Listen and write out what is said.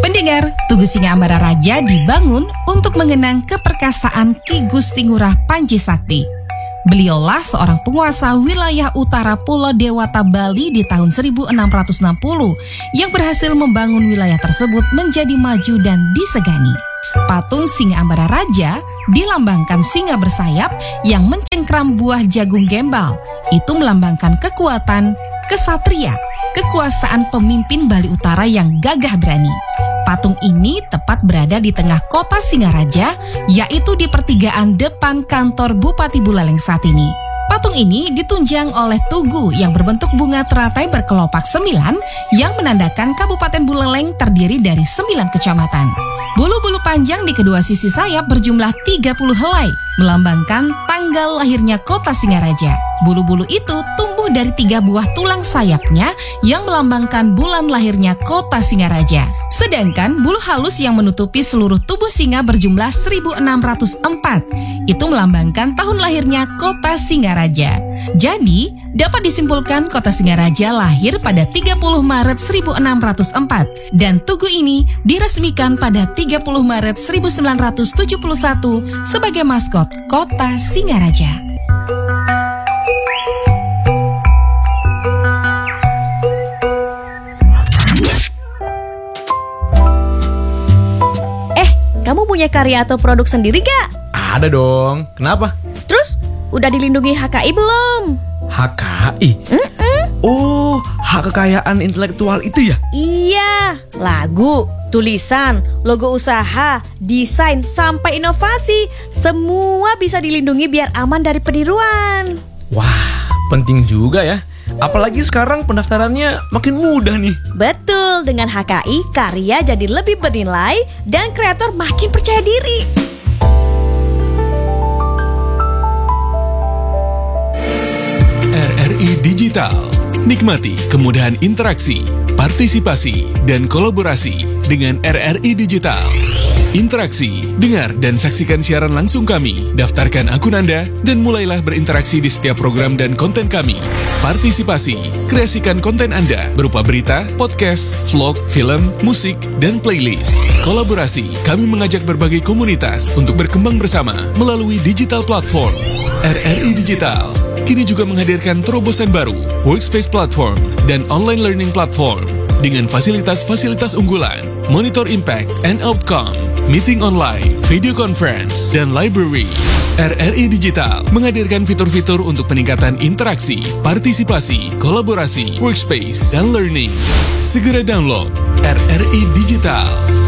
Pendengar, Tugu Singa-Ambara Raja dibangun untuk mengenang keperkasaan Ki Gusti Ngurah Panji Sakti. Beliaulah seorang penguasa wilayah utara Pulau Dewata Bali di tahun 1660 yang berhasil membangun wilayah tersebut menjadi maju dan disegani. Patung Singa-Ambara Raja dilambangkan singa bersayap yang mencengkram buah jagung gembal. Itu melambangkan kekuatan, kesatria, kekuasaan pemimpin Bali Utara yang gagah berani. Patung ini tepat berada di tengah kota Singaraja, yaitu di pertigaan depan kantor Bupati Buleleng saat ini. Patung ini ditunjang oleh tugu yang berbentuk bunga teratai berkelopak 9 yang menandakan Kabupaten Buleleng terdiri dari 9 kecamatan. Bulu-bulu panjang di kedua sisi sayap berjumlah 30 helai, melambangkan tanggal lahirnya kota Singaraja. Bulu-bulu itu tumbuh dari 3 buah tulang sayapnya yang melambangkan bulan lahirnya kota Singaraja. Sedangkan bulu halus yang menutupi seluruh tubuh singa berjumlah 1604. Itu melambangkan tahun lahirnya kota Singaraja. Jadi, dapat disimpulkan kota Singaraja lahir pada 30 Maret 1604 dan tugu ini diresmikan pada 30 Maret 1971 sebagai maskot kota Singaraja. Kamu punya karya atau produk sendiri gak? Ada dong, kenapa? Terus, udah dilindungi HKI belum? HKI? Oh, hak kekayaan intelektual itu ya? Iya, lagu, tulisan, logo usaha, desain, sampai inovasi. Semua bisa dilindungi biar aman dari peniruan. Wah, penting juga ya. Apalagi sekarang pendaftarannya makin mudah nih. Betul, dengan HKI karya jadi lebih bernilai dan kreator makin percaya diri. RRI Digital. Nikmati kemudahan interaksi, partisipasi, dan kolaborasi dengan RRI Digital. Interaksi, dengar dan saksikan siaran langsung kami, daftarkan akun Anda, dan mulailah berinteraksi di setiap program dan konten kami. Partisipasi, kreasikan konten Anda berupa berita, podcast, vlog, film, musik, dan playlist. Kolaborasi, kami mengajak berbagai komunitas untuk berkembang bersama melalui digital platform. RRI Digital kini juga menghadirkan terobosan baru, workspace platform, dan online learning platform dengan fasilitas-fasilitas unggulan, monitor impact and outcome, meeting online, video conference, dan library. RRI Digital menghadirkan fitur-fitur untuk peningkatan interaksi, partisipasi, kolaborasi, workspace, dan learning. Segera download RRI Digital.